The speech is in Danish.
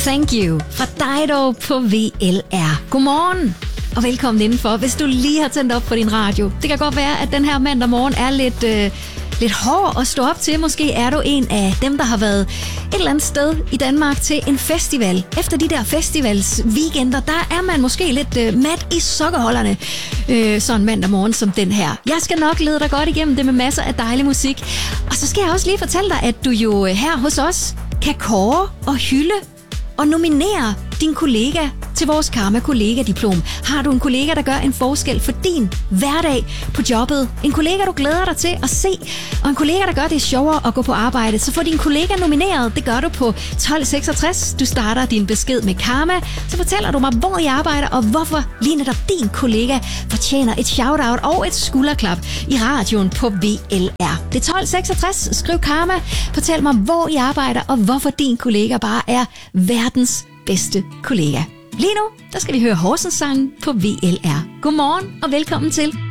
Thank You fra Dido på VLR. Godmorgen og velkommen indenfor. Hvis du lige har tændt op for din radio. Det kan godt være, at den her mandag morgen er lidt hård at stå op til. Måske er du en af dem, der har været et eller andet sted i Danmark til en festival. Efter de der festivalsweekender, der er man måske lidt mat i sokkerholderne. Sådan en mandag morgen som den her. Jeg skal nok lede dig godt igennem det med masser af dejlig musik. Og så skal jeg også lige fortælle dig, at du jo her hos os kan kåre og hylde og nominere din kollega til vores Karma-kollega-diplom. Har du en kollega, der gør en forskel for din hverdag på jobbet? En kollega, du glæder dig til at se, og en kollega, der gør det sjovere at gå på arbejde, så få din kollega nomineret. Det gør du på 1266. Du starter din besked med Karma. Så fortæller du mig, hvor I arbejder, og hvorfor lige netop din kollega fortjener et shout-out og et skulderklap i radioen på VLR. Det er 1266. Skriv Karma. Fortæl mig, hvor I arbejder, og hvorfor din kollega bare er verdens bedste kollega. Lige nu, der skal vi høre Horsens sang på VLR. Godmorgen og velkommen til.